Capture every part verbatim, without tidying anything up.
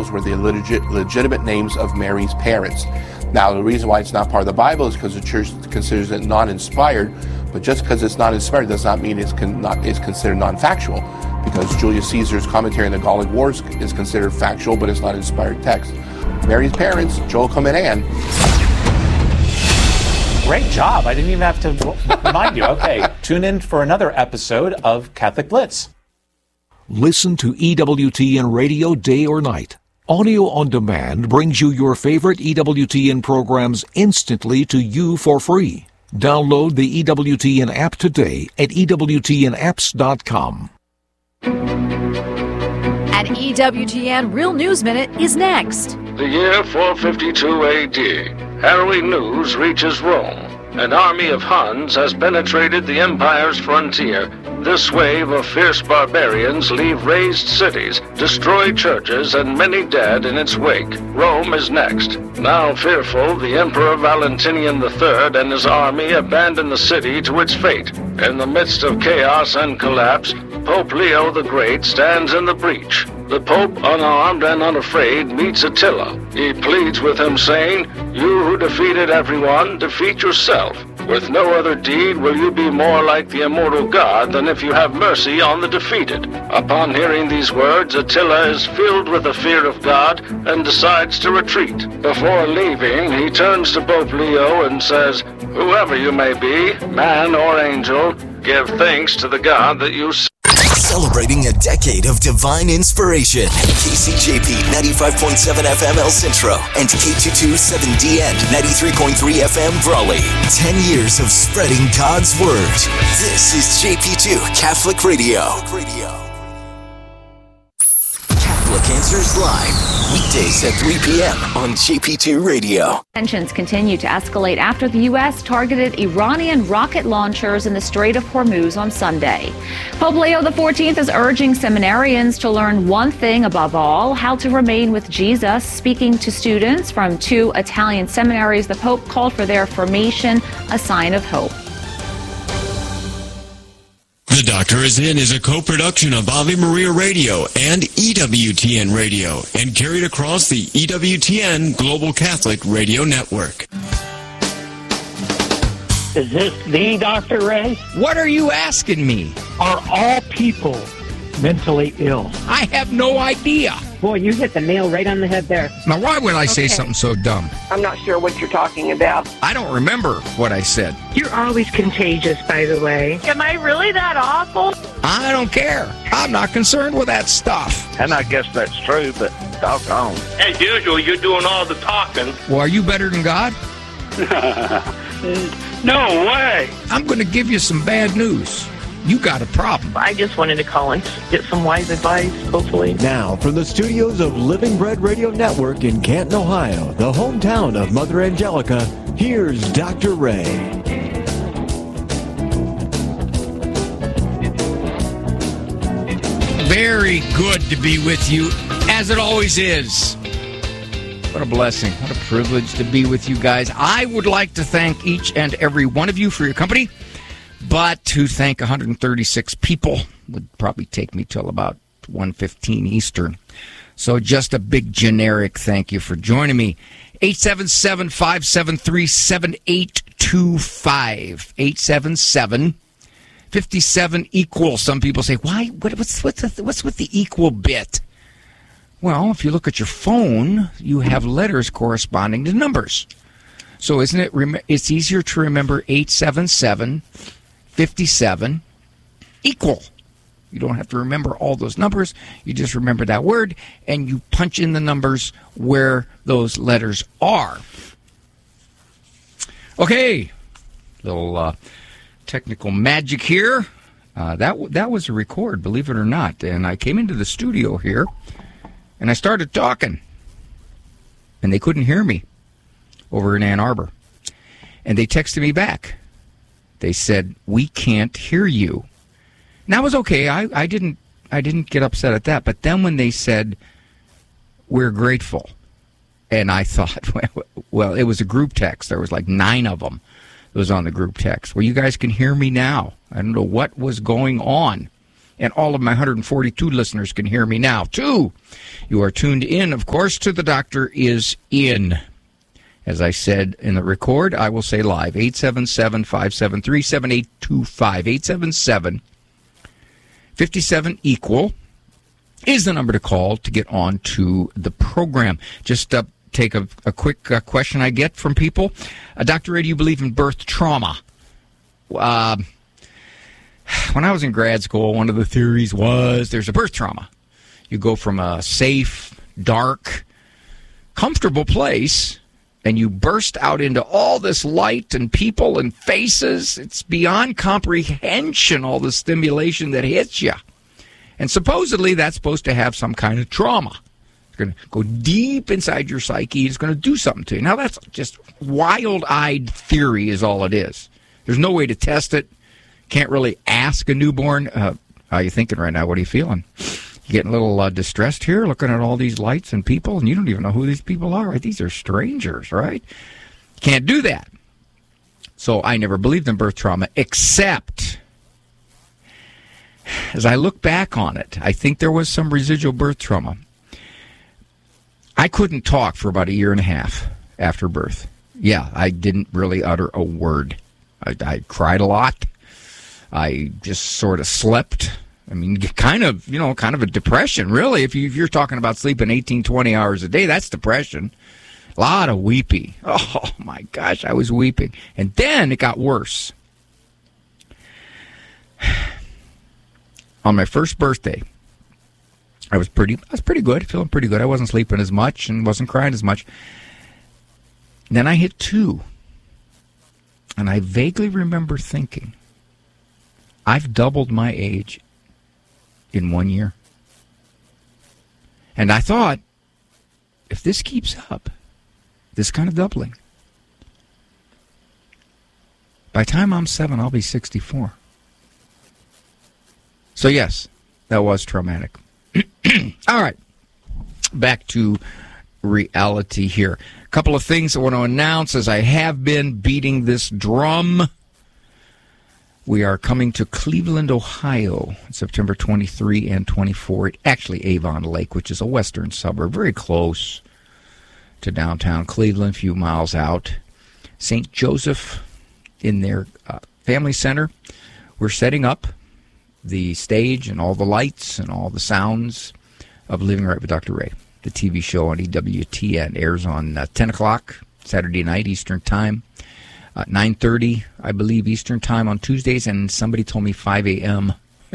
those were the legit, legitimate names of Mary's parents. Now, the reason why it's not part of the Bible is because the church considers it non-inspired, but just because it's not inspired does not mean it's, con- not, it's considered non-factual, because Julius Caesar's commentary on the Gallic Wars is considered factual, but it's not inspired text. Mary's parents, Joachim and Anne. Great job. I didn't even have to remind you. Okay, tune in for another episode of Catholic Blitz. Listen to E W T N Radio day or night. Audio on Demand brings you your favorite E W T N programs instantly to you for free. Download the E W T N app today at E W T N apps dot com. An E W T N Real News Minute is next. The year four fifty-two A D, harrowing news reaches Rome. An army of Huns has penetrated the empire's frontier. This wave of fierce barbarians leave razed cities, destroy churches, and many dead in its wake. Rome is next. Now fearful, the Emperor Valentinian the Third and his army abandon the city to its fate. In the midst of chaos and collapse, Pope Leo the Great stands in the breach. The Pope, unarmed and unafraid, meets Attila. He pleads with him, saying, "You who defeated everyone, defeat yourself. With no other deed will you be more like the immortal God than if you have mercy on the defeated." Upon hearing these words, Attila is filled with the fear of God and decides to retreat. Before leaving, he turns to Pope Leo and says, "Whoever you may be, man or angel, give thanks to the God that you serve." Celebrating a decade of divine inspiration. K C J P ninety-five point seven F M El Centro and K two twenty-seven D N ninety-three point three F M Brawley. Ten years of spreading God's Word. This is J P two Catholic Radio. Catholic Answers Live, weekdays at three p.m. on J P two Radio. Tensions continue to escalate after the U S targeted Iranian rocket launchers in the Strait of Hormuz on Sunday. Pope Leo the fourteenth is urging seminarians to learn one thing above all, how to remain with Jesus. Speaking to students from two Italian seminaries, the Pope called for their formation, a sign of hope. The Doctor Is In is a co-production of Ave Maria Radio and E W T N Radio and carried across the E W T N Global Catholic Radio Network. Is this the Doctor Ray? What are you asking me? Are all people mentally ill? I have no idea. Boy, you hit the nail right on the head there. Now, why would I okay. say something so dumb? I'm not sure what you're talking about. I don't remember what I said. You're always contagious, by the way. Am I really that awful? I don't care. I'm not concerned with that stuff. And I guess that's true, but doggone. As usual, you're doing all the talking. Well, are you better than God? No way. I'm going to give you some bad news. You got a problem. I just wanted to call and get some wise advice, hopefully. Now, from the studios of Living Bread Radio Network in Canton, Ohio, the hometown of Mother Angelica, here's Doctor Ray. Very good to be with you, as it always is. What a blessing. What a privilege to be with you guys. I would like to thank each and every one of you for your company. But to thank one hundred thirty-six people would probably take me till about one fifteen Eastern. So just a big generic thank you for joining me. eight seven seven, five seven three, seven eight two five. eight seven seven, five seven, equal. Some people say, why? What, what's, what's, the, what's with the equal bit? Well, if you look at your phone, you have letters corresponding to numbers. So isn't it, rem- it's easier to remember eight seven seven, fifty-seven, equal. You don't have to remember all those numbers. You just remember that word, and you punch in the numbers where those letters are. Okay, little uh, technical magic here. Uh, that that was a record, believe it or not. And I came into the studio here, and I started talking, and they couldn't hear me over in Ann Arbor. And they texted me back. They said, "We can't hear you." And that was okay. I, I didn't I didn't get upset at that. But then when they said, "We're grateful," and I thought, well, it was a group text. There was like nine of them. It was on the group text. Well, you guys can hear me now. I don't know what was going on. And all of my one hundred forty-two listeners can hear me now, too. You are tuned in, of course, to The Doctor Is In. As I said in the record, I will say live, eight seven seven, five seven three, seven eight two five, eight seven seven, five seven, equal is the number to call to get on to the program. Just uh, take a, a quick uh, question I get from people. Uh, Doctor Ray, do you believe in birth trauma? Uh, when I was in grad school, one of the theories was there's a birth trauma. You go from a safe, dark, comfortable place, and you burst out into all this light and people and faces. It's beyond comprehension, all the stimulation that hits you. And supposedly that's supposed to have some kind of trauma. It's going to go deep inside your psyche. It's going to do something to you. Now, that's just wild-eyed theory is all it is. There's no way to test it. Can't really ask a newborn, uh, how are you thinking right now? What are you feeling? You getting a little uh, distressed here, looking at all these lights and people, and you don't even know who these people are, right? These are strangers, right? Can't do that. So I never believed in birth trauma, except as I look back on it, I think there was some residual birth trauma. I couldn't talk for about a year and a half after birth. Yeah, I didn't really utter a word. I, I cried a lot. I just sort of slept. I mean, kind of, you know, kind of a depression, really. If, you, if you're talking about sleeping eighteen, twenty hours a day, that's depression. A lot of weeping. Oh, my gosh, I was weeping. And then it got worse. On my first birthday, I was pretty, I was pretty good, feeling pretty good. I wasn't sleeping as much and wasn't crying as much. Then I hit two. And I vaguely remember thinking, I've doubled my age in one year. And I thought, if this keeps up, this kind of doubling, by the time I'm seven, I'll be sixty-four. So yes, that was traumatic. All right, back to reality here. A couple of things I want to announce as I have been beating this drum. We are coming to Cleveland, Ohio, September twenty-third and twenty-fourth. Actually, Avon Lake, which is a western suburb, very close to downtown Cleveland, a few miles out. Saint Joseph in their uh, family center. We're setting up the stage and all the lights and all the sounds of Living Right with Doctor Ray. The T V show on E W T N airs on uh, ten o'clock Saturday night Eastern Time. Uh, nine thirty, I believe, Eastern Time on Tuesdays, and somebody told me five a.m.,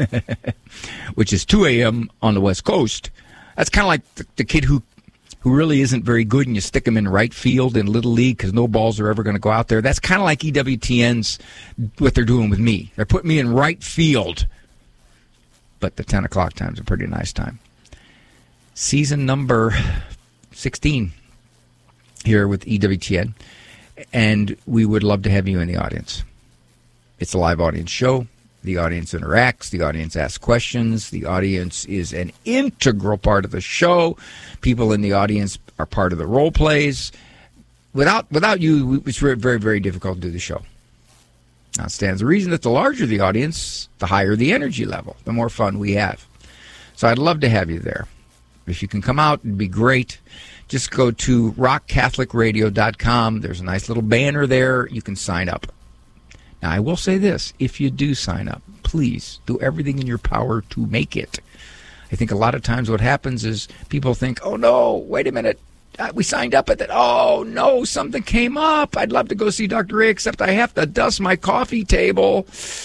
which is two a.m. on the West Coast. That's kind of like the, the kid who who really isn't very good, and you stick him in right field in Little League because no balls are ever going to go out there. That's kind of like E W T N's, what they're doing with me. They're putting me in right field, but the ten o'clock time's a pretty nice time. Season number sixteen here with E W T N. And we would love to have you in the audience. It's a live audience show. The audience interacts. The audience asks questions. The audience is an integral part of the show. People in the audience are part of the role plays. Without without you, it's very, very, very difficult to do the show. Now, it stands to reason that the larger the audience, the higher the energy level, the more fun we have. So I'd love to have you there. If you can come out, it'd be great. Just go to rock catholic radio dot com. There's a nice little banner there. You can sign up. Now, I will say this. If you do sign up, please do everything in your power to make it. I think a lot of times what happens is people think, oh, no, wait a minute. Uh, we signed up at that. Oh, no, something came up. I'd love to go see Doctor Ray, except I have to dust my coffee table.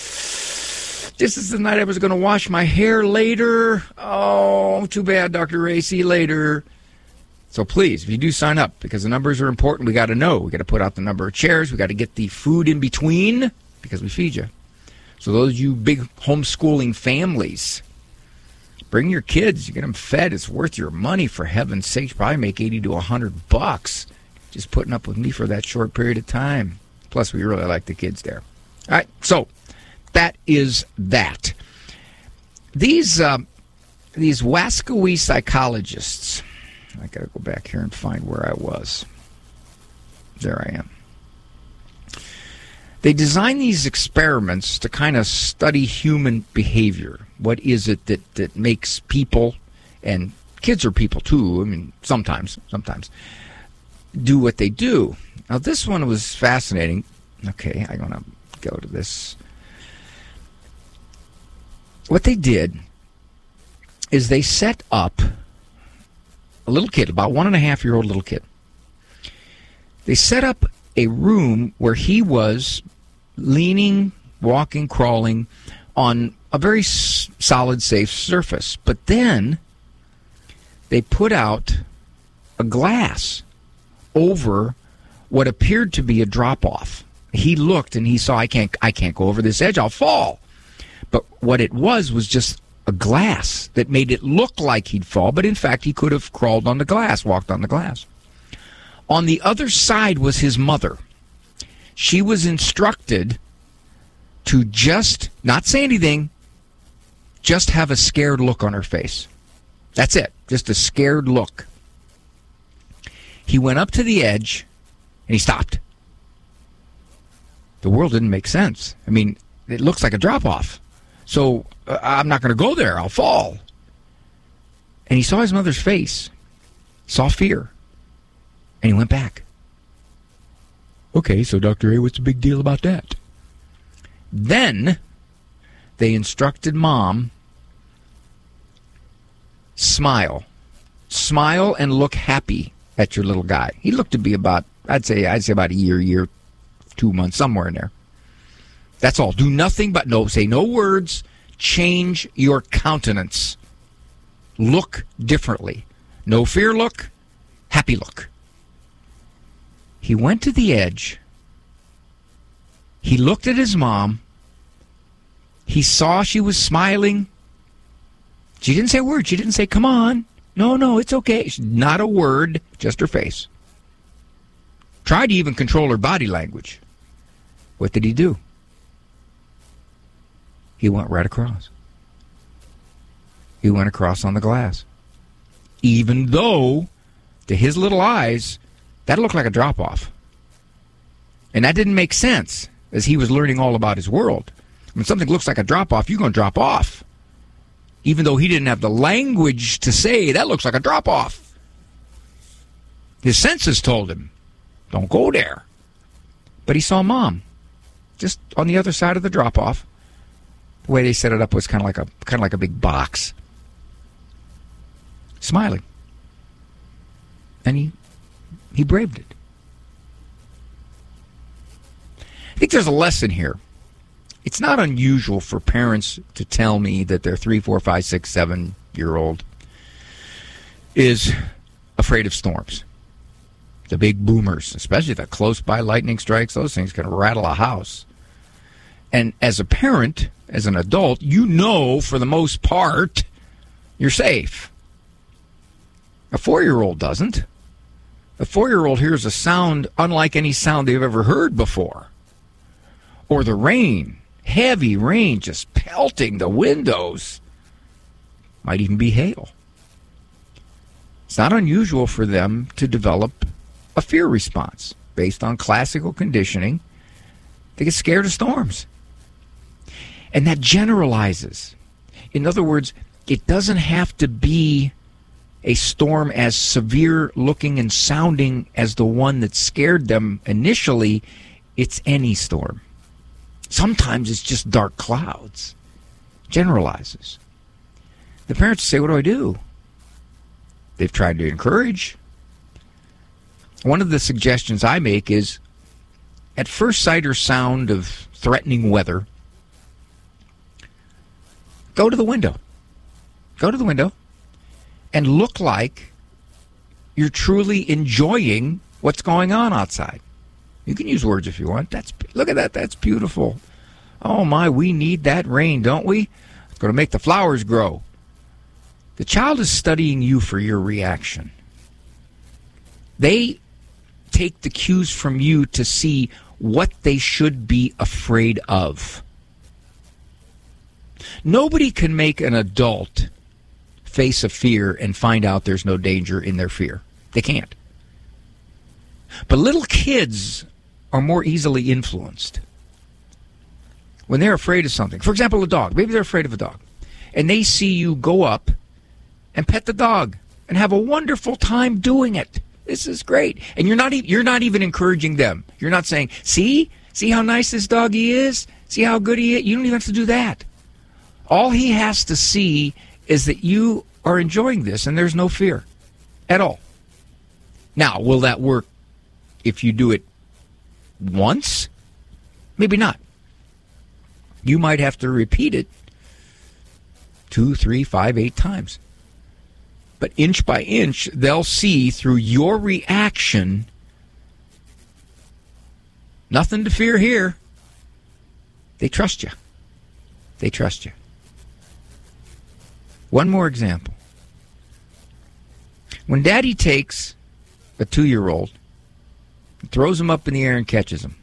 This is the night I was going to wash my hair later. Oh, too bad, Doctor Ray. See you later. So please, if you do sign up, because the numbers are important, we got to know. We got to put out the number of chairs. We got to get the food in between, because we feed you. So those of you big homeschooling families, bring your kids. You get them fed. It's worth your money, for heaven's sake. You probably make eighty to a hundred bucks just putting up with me for that short period of time. Plus, we really like the kids there. All right, so that is that. These uh, these Wascowee psychologists, I got to go back here and find where I was. There I am. They design these experiments to kind of study human behavior. What is it that, that makes people, and kids are people too, I mean, sometimes, sometimes, do what they do. Now, this one was fascinating. Okay, I'm going to go to this. What they did is they set up a little kid, about one and a half year old little kid. They set up a room where he was leaning, walking, crawling on a very s- solid, safe surface. But then they put out a glass over what appeared to be a drop-off. He looked and he saw, I can't, I can't go over this edge, I'll fall. But what it was was just a glass that made it look like he'd fall, but in fact he could have crawled on the glass, walked on the glass. On the other side was his mother. She was instructed to just not say anything, just have a scared look on her face. That's it, just a scared look. He went up to the edge and he stopped. The world didn't make sense. I mean, it looks like a drop-off. So uh, I'm not going to go there. I'll fall. And he saw his mother's face, saw fear, and he went back. Okay, so Doctor A, what's the big deal about that? Then they instructed Mom, smile. Smile and look happy at your little guy. He looked to be about, I'd say, I'd say about a year, year, two months, somewhere in there. That's all. Do nothing but no, say no words. Change your countenance. Look differently. No fear look, happy look. He went to the edge. He looked at his mom. He saw she was smiling. She didn't say a word. She didn't say, come on. No, no, it's okay. Not a word, just her face. Tried to even control her body language. What did he do? He went right across. He went across on the glass. Even though, to his little eyes, that looked like a drop-off. And that didn't make sense, as he was learning all about his world. When something looks like a drop-off, you're going to drop off. Even though he didn't have the language to say, that looks like a drop-off. His senses told him, don't go there. But he saw Mom, just on the other side of the drop-off. The way they set it up was kind of like a kind of like a big box. Smiling. And he he braved it. I think there's a lesson here. It's not unusual for parents to tell me that their three, four, five, six, seven year old is afraid of storms. The big boomers, especially the close by lightning strikes, those things can rattle a house. And as a parent, as an adult, you know for the most part you're safe. A four-year-old doesn't. A four-year-old hears a sound unlike any sound they've ever heard before. Or the rain, heavy rain just pelting the windows. Might even be hail. It's not unusual for them to develop a fear response based on classical conditioning. They get scared of storms. And that generalizes. In other words, it doesn't have to be a storm as severe looking and sounding as the one that scared them initially. It's any storm. Sometimes it's just dark clouds. Generalizes. The parents say, what do I do? They've tried to encourage. One of the suggestions I make is, at first sight or sound of threatening weather, go to the window. Go to the window and look like you're truly enjoying what's going on outside. You can use words if you want. That's look at that. That's beautiful. Oh, my, we need that rain, don't we? It's going to make the flowers grow. The child is studying you for your reaction. They take the cues from you to see what they should be afraid of. Nobody can make an adult face a fear and find out there's no danger in their fear. They can't. But little kids are more easily influenced. when they're afraid of something, for example, a dog, maybe they're afraid of a dog, and they see you go up and pet the dog and have a wonderful time doing it. This is great. And you're not e- you're not even encouraging them. You're not saying, see? See how nice this doggy is? See how good he is? You don't even have to do that. All he has to see is that you are enjoying this and there's no fear at all. Now, will that work if you do it once? Maybe not. You might have to repeat it two, three, five, eight times. But inch by inch, they'll see through your reaction, nothing to fear here. They trust you. They trust you. One more example. When Daddy takes a two-year-old, throws him up in the air and catches him,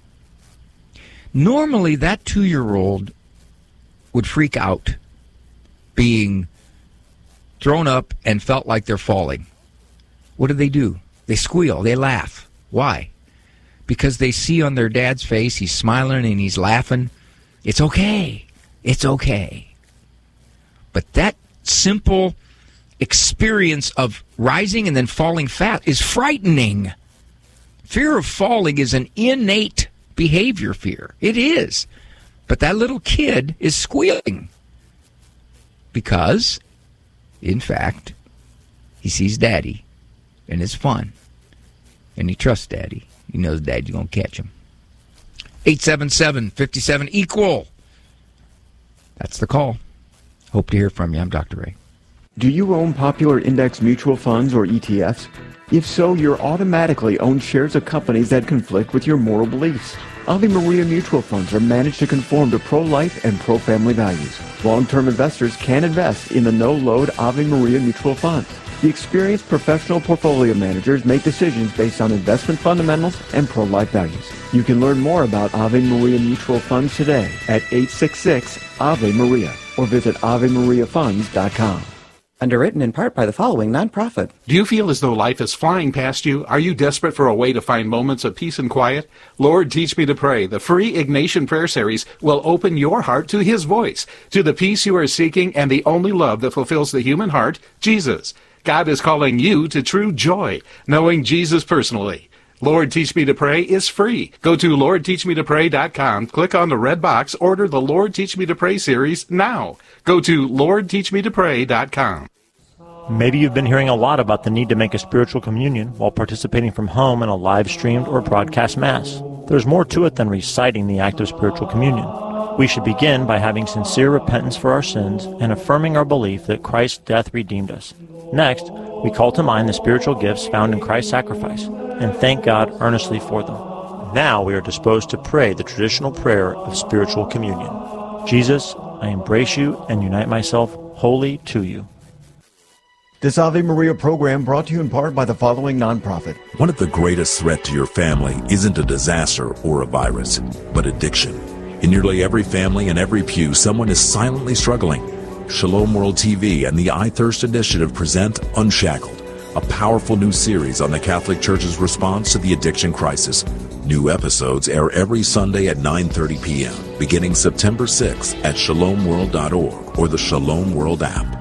normally, that two-year-old would freak out being thrown up and felt like they're falling. What do they do? They squeal. They laugh. Why? Because they see on their dad's face, he's smiling and he's laughing. It's okay. It's okay. But that simple experience of rising and then falling fast is frightening. Fear of falling is an innate behavior fear. It is. But that little kid is squealing because, in fact, he sees Daddy and it's fun. And he trusts Daddy. He knows Daddy's going to catch him. eight seven seven, five seven, equal. That's the call. Hope to hear from you. I'm Doctor Ray. Do you own popular index mutual funds or E T Fs? If so, you're automatically own shares of companies that conflict with your moral beliefs. Ave Maria mutual funds are managed to conform to pro-life and pro-family values. Long-term investors can invest in the no-load Ave Maria mutual funds. The experienced professional portfolio managers make decisions based on investment fundamentals and pro-life values. You can learn more about Ave Maria mutual funds today at eight six six, A V E Maria or visit ave maria funds dot com. Underwritten in part by the following nonprofit. Do you feel as though life is flying past you? Are you desperate for a way to find moments of peace and quiet? Lord, Teach Me to Pray, the free Ignatian Prayer Series, will open your heart to His voice, to the peace you are seeking and the only love that fulfills the human heart, Jesus. God is calling you to true joy, knowing Jesus personally. Lord, Teach Me to Pray is free. Go to lord teach me to pray dot com, click on the red box, order the Lord Teach Me to Pray series now. Go to lord teach me to pray dot com. Maybe you've been hearing a lot about the need to make a spiritual communion while participating from home in a live-streamed or broadcast Mass. There's more to it than reciting the act of spiritual communion. We should begin by having sincere repentance for our sins and affirming our belief that Christ's death redeemed us. Next, we call to mind the spiritual gifts found in Christ's sacrifice and thank God earnestly for them. Now we are disposed to pray the traditional prayer of spiritual communion. Jesus, I embrace you and unite myself wholly to you. This Ave Maria program brought to you in part by the following nonprofit. One of the greatest threats to your family isn't a disaster or a virus, but addiction. In nearly every family and every pew, someone is silently struggling. Shalom World T V and the I Thirst Initiative present Unshackled, a powerful new series on the Catholic Church's response to the addiction crisis. New episodes air every Sunday at nine thirty p.m., beginning September sixth at shalom world dot org or the Shalom World app.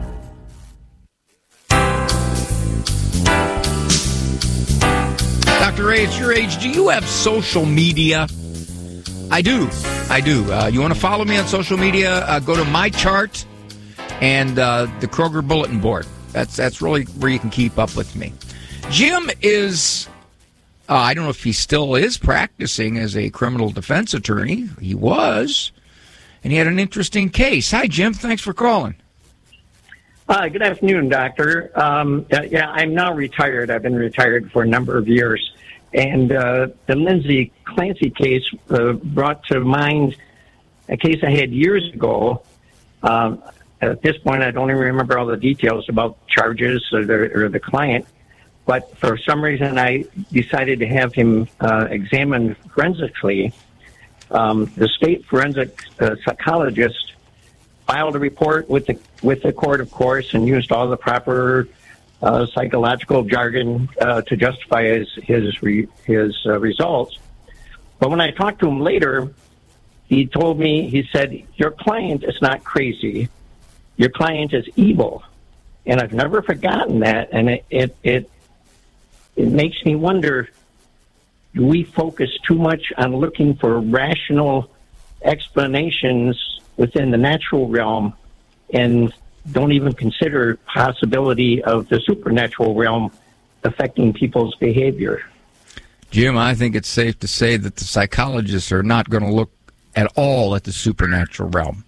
Doctor Ray, at your age, do you have social media? I do. I do. Uh, you want to follow me on social media? Uh, go to my chart and uh, the Kroger Bulletin Board. That's that's really where you can keep up with me. Jim is, uh, I don't know if he still is practicing as a criminal defense attorney. He was. And he had an interesting case. Hi, Jim. Thanks for calling. Hi, good afternoon, Doctor. Um, yeah, I'm now retired. I've been retired for a number of years. And uh, the Lindsay Clancy case uh, brought to mind a case I had years ago. Um, at this point, I don't even remember all the details about charges or the, or the client. But for some reason, I decided to have him uh, examined forensically. Um, the state forensic uh, psychologist filed a report with the with the court, of course, and used all the proper uh, psychological jargon uh, to justify his his re, his uh, results. But when I talked to him later, he told me, he said, your client is not crazy. Your client is evil. And I've never forgotten that. And it, it, it, it makes me wonder, do we focus too much on looking for rational explanations within the natural realm and don't even consider possibility of the supernatural realm affecting people's behavior? Jim, I think it's safe to say that the psychologists are not going to look at all at the supernatural realm.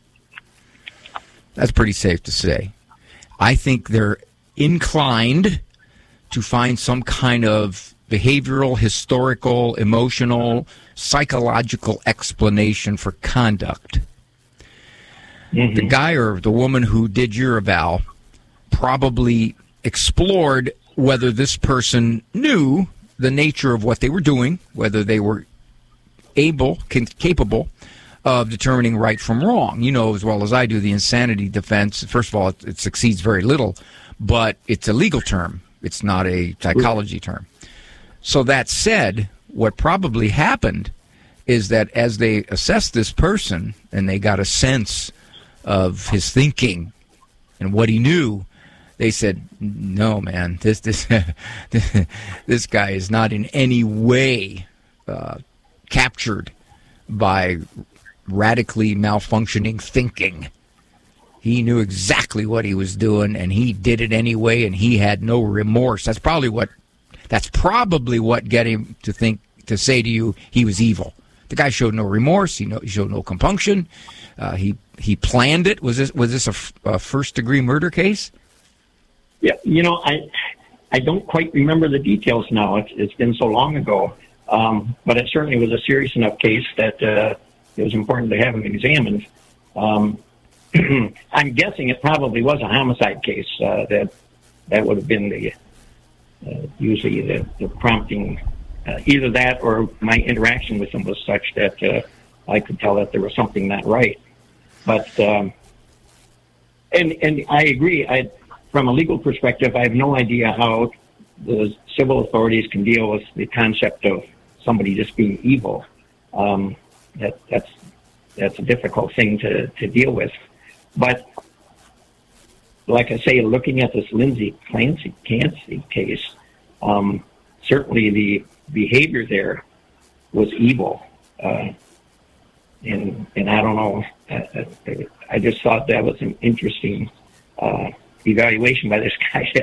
That's pretty safe to say. I think they're inclined to find some kind of behavioral, historical, emotional, psychological explanation for conduct. Mm-hmm. The guy or the woman who did your eval probably explored whether this person knew the nature of what they were doing, whether they were able, capable of determining right from wrong. You know as well as I do the insanity defense. First of all, it, it succeeds very little, but it's a legal term. It's not a psychology term. So that said, what probably happened is that as they assessed this person and they got a sense of his thinking and what he knew, they said, no, man, this this this guy is not in any way uh, captured by radically malfunctioning thinking. He knew exactly what he was doing, and he did it anyway, and he had no remorse. That's probably what that's probably what get him to think to say to you he was evil. The guy showed no remorse. He, no, he showed no compunction. Uh, he he planned it. Was this was this a, a first degree murder case? Yeah, you know, I I don't quite remember the details now. It's, it's been so long ago. Um, but it certainly was a serious enough case that uh, it was important to have him examined. Um, I'm guessing it probably was a homicide case. Uh, that that would have been the uh, usually the, the prompting. Uh, either that or my interaction with him was such that uh, I could tell that there was something not right. But um, and and I agree. I. From a legal perspective, I have no idea how the civil authorities can deal with the concept of somebody just being evil. Um, that, that's that's a difficult thing to, to deal with. But like I say, looking at this Lindsay Clancy, Clancy case, um, certainly the behavior there was evil. Uh, and and I don't know. I, I just thought that was an interesting Uh, evaluation by this guy.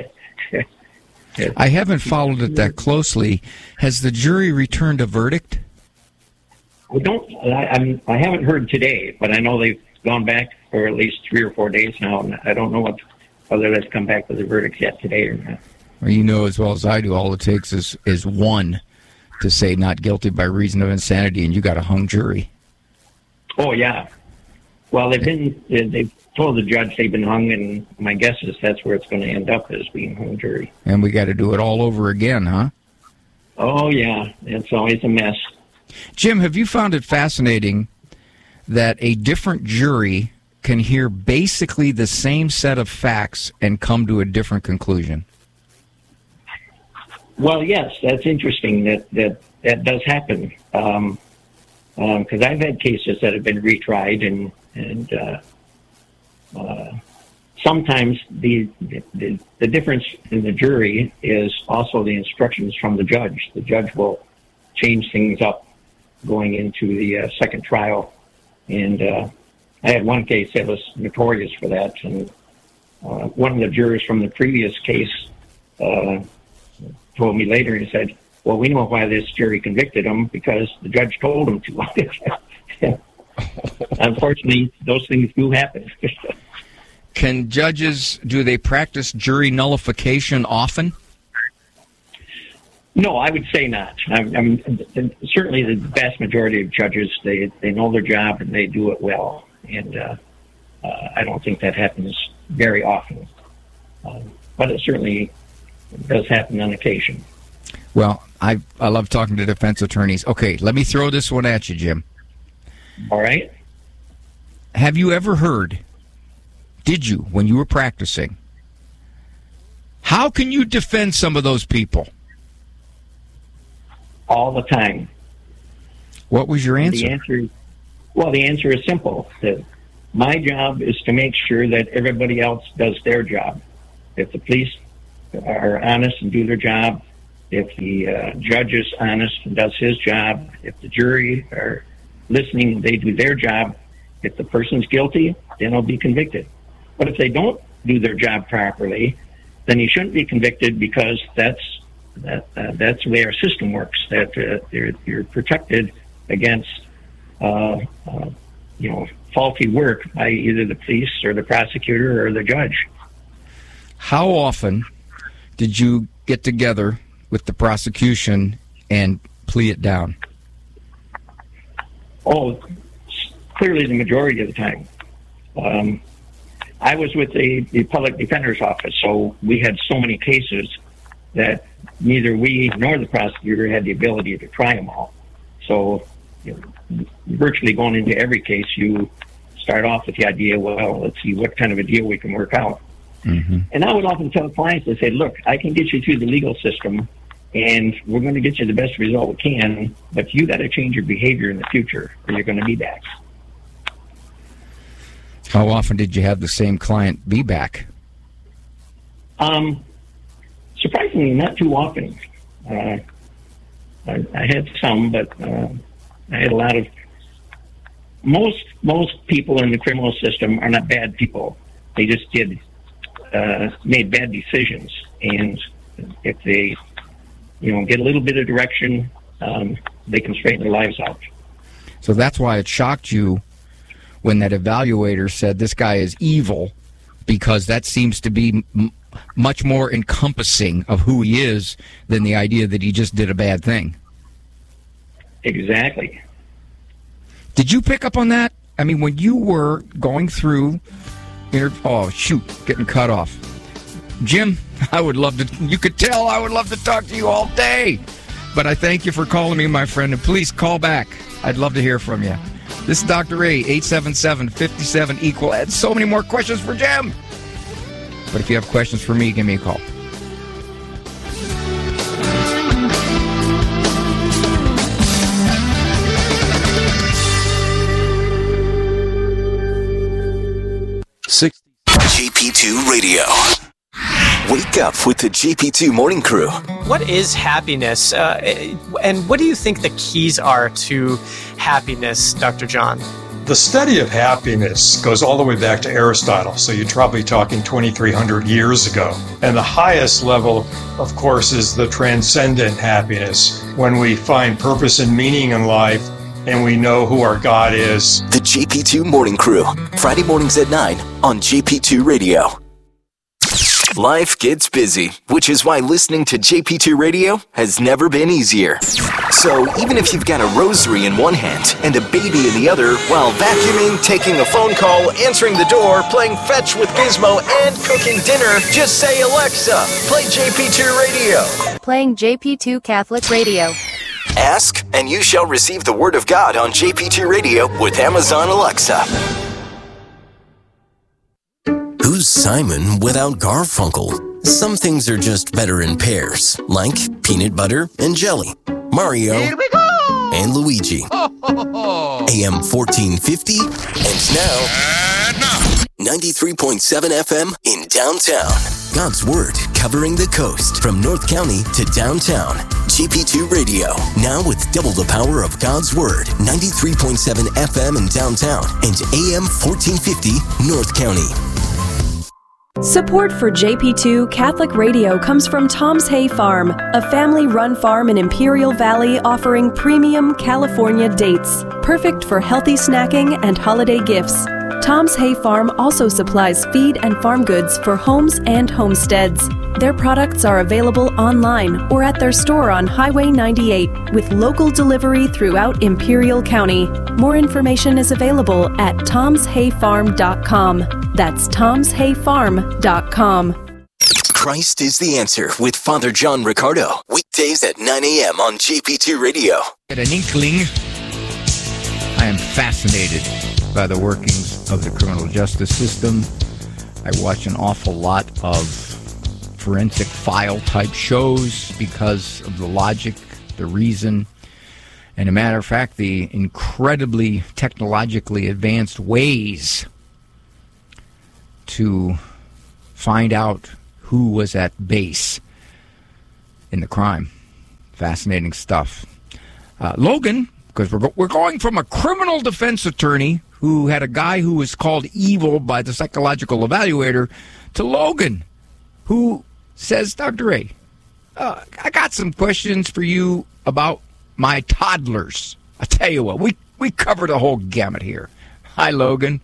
I haven't followed it that closely. Has the jury returned a verdict? We don't. I, I'm, I haven't heard today, but I know they've gone back for at least three or four days now, and I don't know what, whether they've come back with a verdict yet today or not. Well, you know as well as I do, all it takes is, is one to say not guilty by reason of insanity, and you got a hung jury. Oh, yeah. Well, they've been, they've told the judge they've been hung, and my guess is that's where it's going to end up, as being hung jury. And we got to do it all over again, huh? Oh, yeah. It's always a mess. Jim, have you found it fascinating that a different jury can hear basically the same set of facts and come to a different conclusion? Well, yes, that's interesting. That that, that does happen. Um, because um, I've had cases that have been retried, and and uh, uh, sometimes the, the the difference in the jury is also the instructions from the judge. The judge will change things up going into the uh, second trial, and uh, I had one case that was notorious for that. And uh, one of the jurors from the previous case uh, told me later, and he said, well, we know why this jury convicted him, because the judge told him to. Unfortunately, those things do happen. Can judges, do they practice jury nullification often? No, I would say not. I mean, certainly the vast majority of judges, they, they know their job and they do it well. And uh, uh, I don't think that happens very often. Um, but it certainly does happen on occasion. Well, I I love talking to defense attorneys. Okay, let me throw this one at you, Jim. All right. Have you ever heard, did you, when you were practicing, how can you defend some of those people? All the time. What was your answer? The answer, Well, the answer is simple. That my job is to make sure that everybody else does their job. If the police are honest and do their job, if the uh, judge is honest and does his job, if the jury are listening, they do their job. If the person's guilty, then he'll be convicted. But if they don't do their job properly, then he shouldn't be convicted, because that's that uh, that's the way our system works. That uh, you're, you're protected against uh, uh, you know faulty work by either the police or the prosecutor or the judge. How often did you get together with the prosecution and plea it down? Oh, clearly the majority of the time. Um, I was with the, the public defender's office, so we had so many cases that neither we nor the prosecutor had the ability to try them all. So, you know, virtually going into every case, you start off with the idea, well, let's see what kind of a deal we can work out. Mm-hmm. And I would often tell clients, I say, look, I can get you through the legal system, and we're going to get you the best result we can, but you got to change your behavior in the future, or you're going to be back. How often did you have the same client be back? Um, surprisingly, not too often. Uh, I, I had some, but uh, I had a lot of. Most most people in the criminal system are not bad people. They just did uh, made bad decisions, and if they, you know, get a little bit of direction, um, they can straighten their lives out. So that's why it shocked you when that evaluator said this guy is evil, because that seems to be m- much more encompassing of who he is than the idea that he just did a bad thing. Exactly. Did you pick up on that? I mean, when you were going through, inter- oh, shoot, getting cut off. Jim, I would love to, you could tell I would love to talk to you all day. But I thank you for calling me, my friend, and please call back. I'd love to hear from you. This is Doctor Ray, eight seven seven, five seven, equal. I had so many more questions for Jim. But if you have questions for me, give me a call. Six. J P two Radio. Wake up with the J P two Morning Crew. What is happiness? Uh, and what do you think the keys are to happiness, Doctor John? The study of happiness goes all the way back to Aristotle, so you're probably talking twenty-three hundred years ago. And the highest level, of course, is the transcendent happiness, when we find purpose and meaning in life and we know who our God is. The J P two Morning Crew, Friday mornings at nine on J P two Radio. Life gets busy, which is why listening to J P two Radio has never been easier. So even if you've got a rosary in one hand and a baby in the other, while vacuuming, taking a phone call, answering the door, playing fetch with Gizmo, and cooking dinner, just say, Alexa, play J P two Radio. Playing J P two Catholic Radio. Ask, and you shall receive the Word of God on J P two Radio with Amazon Alexa. Who's Simon without Garfunkel? Some things are just better in pairs, like peanut butter and jelly, Mario Here we go! And Luigi. A M fourteen fifty, and now, ninety-three point seven F M in downtown. God's Word covering the coast from North County to downtown. J P two Radio, now with double the power of God's Word. ninety-three point seven F M in downtown and A M fourteen fifty North County. Support for J P two Catholic Radio comes from Tom's Hay Farm, a family-run farm in Imperial Valley offering premium California dates, perfect for healthy snacking and holiday gifts. Tom's Hay Farm also supplies feed and farm goods for homes and homesteads. Their products are available online or at their store on Highway ninety-eight with local delivery throughout Imperial County. More information is available at toms hay farm dot com. That's toms hay farm dot com. Christ is the Answer with Father John Ricardo. Weekdays at nine a.m. on J P two Radio. At an inkling, I am fascinated by the workings of the criminal justice system. I watch an awful lot of forensic file type shows because of the logic, the reason, And a matter of fact, the incredibly technologically advanced ways to find out who was at base in the crime. Fascinating stuff. Uh, Logan, because we're, go- we're going from a criminal defense attorney who had a guy who was called evil by the psychological evaluator to Logan, who says, Doctor Ray, uh, I got some questions for you about my toddlers. I tell you what, we, we covered the whole gamut here. Hi, Logan.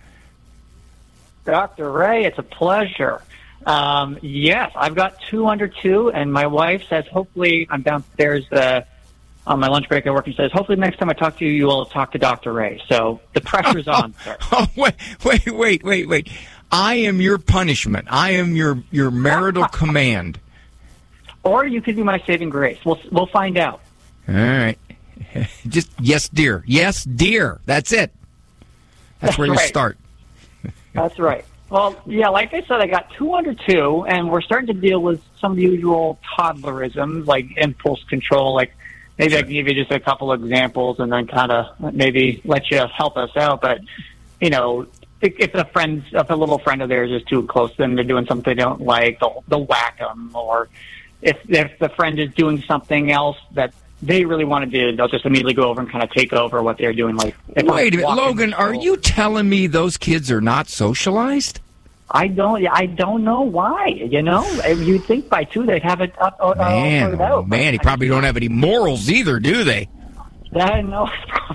Doctor Ray, it's a pleasure. Um, yes, I've got two under two, and my wife says hopefully I'm downstairs uh, on my lunch break at work and says hopefully next time I talk to you, you will talk to Doctor Ray. So the pressure's on, sir. Oh, wait, wait, wait, wait, wait. I am your punishment. I am your, your marital command. Or you could be my saving grace. We'll we'll find out. All right. Just yes, dear. Yes, dear. That's it. That's, That's where right. you start. That's right. Well, yeah, like I said, I got two under two, and we're starting to deal with some of the usual toddlerisms, like impulse control. Like maybe sure. I can give you just a couple of examples and then kind of maybe let you help us out. But, you know, if, if a friend, if a little friend of theirs is too close to them, they're doing something they don't like, they'll, they'll whack them. Or if, if the friend is doing something else that they really want to do, they'll just immediately go over and kind of take over what they're doing. Like, wait a minute, Logan, are you telling me those kids are not socialized? I don't. I don't know why. You know, you'd think by two they'd have it up. Uh, man, out. Oh, man, he probably don't have any morals either, do they? I know.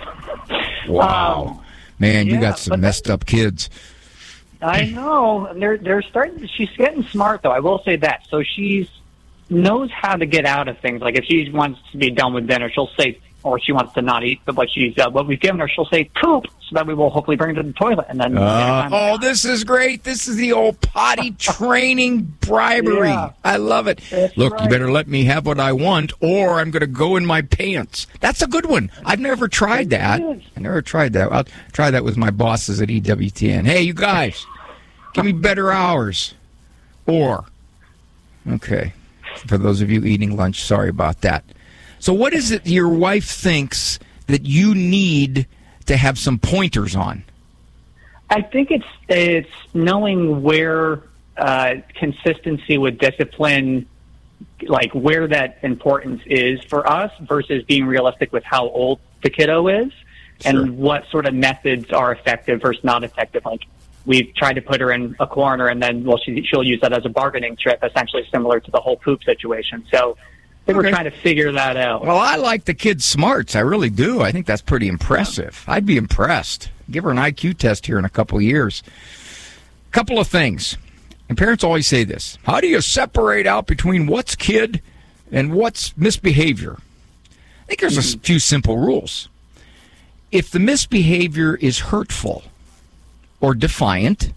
Wow, um, man, you yeah, got some messed up kids. I know. And they're they're starting. She's getting smart, though. I will say that. So she's knows how to get out of things. Like if she wants to be done with dinner, she'll say, or she wants to not eat what she's uh, what we've given her, she'll say poop, so that we will hopefully bring her to the toilet. And then, uh, oh, this is great! This is the old potty training bribery. Yeah. I love it. That's Look, right. You better let me have what I want, or I'm going to go in my pants. That's a good one. I've never tried that. I never tried that. I'll try that with my bosses at E W T N. Hey, you guys, give me better hours, or okay. For those of you eating lunch, sorry about that. So what is it your wife thinks that you need to have some pointers on? I think it's it's knowing where uh, consistency with discipline, like where that importance is for us versus being realistic with how old the kiddo is Sure. and what sort of methods are effective versus not effective. Like we've tried to put her in a corner and then, well, she, she'll use that as a bargaining chip, essentially similar to the whole poop situation. So I think Okay. we're trying to figure that out. Well, I like the kid's smarts. I really do. I think that's pretty impressive. I'd be impressed. Give her an I Q test here in a couple of years. Couple of things. And parents always say this. How do you separate out between what's kid and what's misbehavior? I think there's a few simple rules. If the misbehavior is hurtful or defiant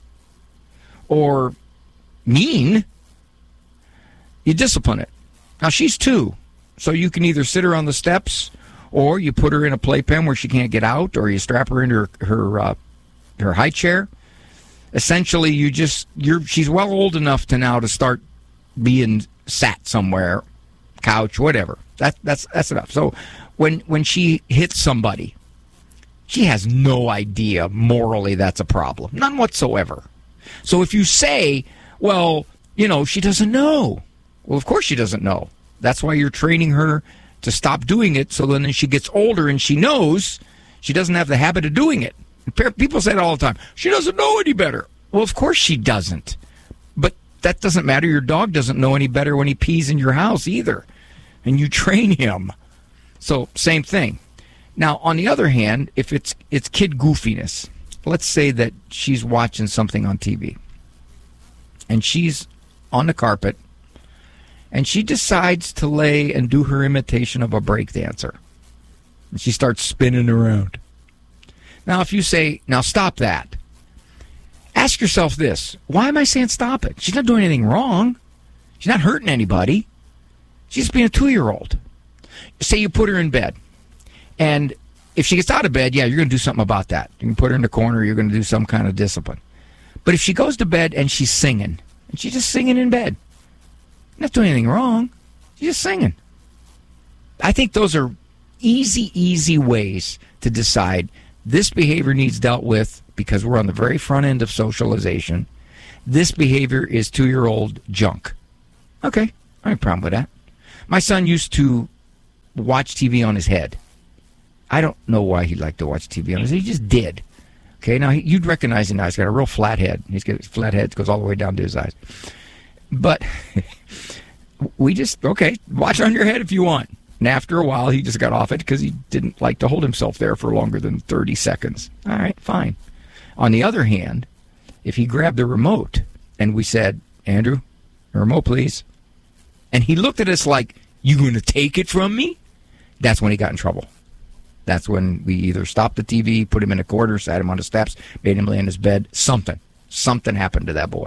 or mean, you discipline it. Now, she's two, so you can either sit her on the steps or you put her in a playpen where she can't get out, or you strap her into her her, uh, her high chair. Essentially, you just you're she's well old enough to now to start being sat somewhere, couch, whatever. That that's that's enough. So when when she hits somebody, she has no idea morally that's a problem, none whatsoever. So if you say, well, you know, she doesn't know. Well, of course she doesn't know. That's why you're training her to stop doing it, so then when she gets older and she knows, she doesn't have the habit of doing it. People say it all the time. She doesn't know any better. Well, of course she doesn't. But that doesn't matter. Your dog doesn't know any better when he pees in your house either. And you train him. So, same thing. Now, on the other hand, if it's it's kid goofiness, let's say that she's watching something on T V and she's on the carpet and she decides to lay and do her imitation of a break dancer. And she starts spinning around. Now, if you say, now stop that, ask yourself this. Why am I saying stop it? She's not doing anything wrong. She's not hurting anybody. She's just being a two-year-old. Say you put her in bed. And if she gets out of bed, yeah, you're going to do something about that. You can put her in the corner. You're going to do some kind of discipline. But if she goes to bed and she's singing, and she's just singing in bed, not doing anything wrong. She's just singing. I think those are easy, easy ways to decide this behavior needs dealt with because we're on the very front end of socialization. This behavior is two-year-old junk. Okay, I have a problem with that. My son used to watch T V on his head. I don't know why he liked to watch T V on his head. He just did. Okay, now he, you'd recognize him now. He's got a real flat head. He's got his flat head that goes all the way down to his eyes. But we just, okay, watch on your head if you want. And after a while, he just got off it because he didn't like to hold himself there for longer than thirty seconds. All right, fine. On the other hand, if he grabbed the remote and we said, Andrew, the remote, please. And he looked at us like, you going to take it from me? That's when he got in trouble. That's when we either stopped the T V, put him in a corner, sat him on the steps, made him lay in his bed. Something. Something happened to that boy.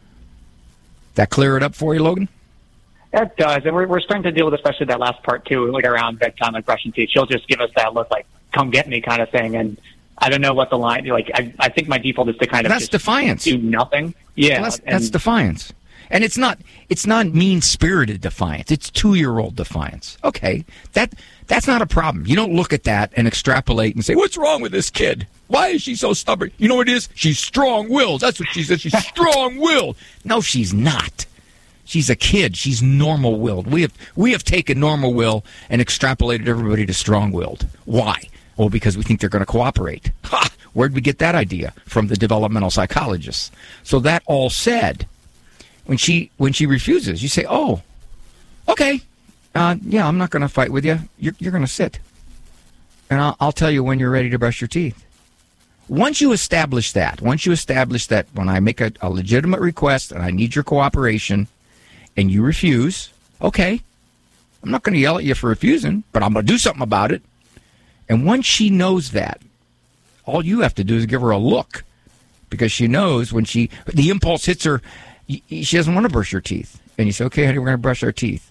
That clear it up for you, Logan? That does. And we're, we're starting to deal with especially that last part, too, like around bedtime and brushing teeth. She'll just give us that look like, come get me kind of thing. And I don't know what the line, like, I, I think my default is to kind of that's just defiance. do nothing. Yeah. Well, that's, that's defiance. And it's not it's not mean-spirited defiance. It's two-year-old defiance. Okay, that that's not a problem. You don't look at that and extrapolate and say, what's wrong with this kid? Why is she so stubborn? You know what it is? She's strong-willed. That's what she says. She's strong-willed. No, she's not. She's a kid. She's normal-willed. We have we have taken normal will and extrapolated everybody to strong-willed. Why? Well, because we think they're going to cooperate. Ha! Where'd we get that idea? From the developmental psychologists. So that all said, when she when she refuses, you say, oh, okay, uh, yeah, I'm not going to fight with you. You're, you're going to sit. And I'll, I'll tell you when you're ready to brush your teeth. Once you establish that, once you establish that when I make a, a legitimate request and I need your cooperation and you refuse, okay, I'm not going to yell at you for refusing, but I'm going to do something about it. And once she knows that, all you have to do is give her a look, because she knows when she the impulse hits her, she doesn't want to brush her teeth. And you say, okay, honey, we're going to brush our teeth.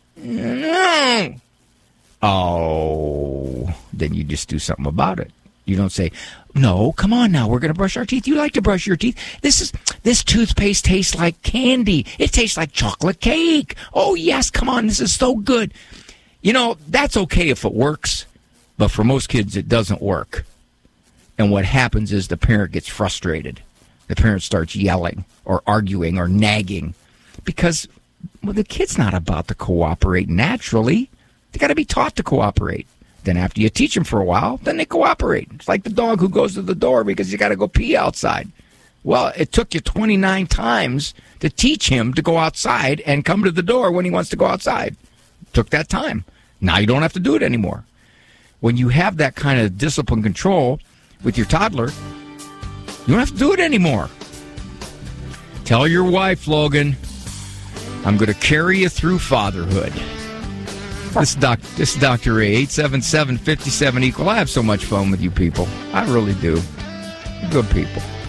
No. Oh, then you just do something about it. You don't say, no, come on now, we're going to brush our teeth. You like to brush your teeth. This is this toothpaste tastes like candy. It tastes like chocolate cake. Oh, yes, come on, this is so good. You know, that's okay if it works, but for most kids, it doesn't work. And what happens is the parent gets frustrated. The parent starts yelling or arguing or nagging because, well, the kid's not about to cooperate naturally. They got to be taught to cooperate. Then after you teach them for a while, then they cooperate. It's like the dog who goes to the door because you got to go pee outside. Well, it took you twenty-nine times to teach him to go outside and come to the door when he wants to go outside. It took that time. Now you don't have to do it anymore. When you have that kind of discipline control with your toddler, you don't have to do it anymore. Tell your wife, Logan, I'm going to carry you through fatherhood. This is, doc, this is Doctor Ray, eight seven seven, five seven, equal. I have so much fun with you people. I really do. You're good people.